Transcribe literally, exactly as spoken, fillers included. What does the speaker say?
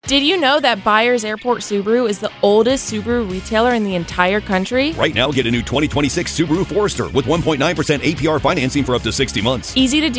Did you know that Byers Airport Subaru is the oldest Subaru retailer in the entire country? Right now, get a new twenty twenty-six Subaru Forester with one point nine percent A P R financing for up to sixty months. Easy to do.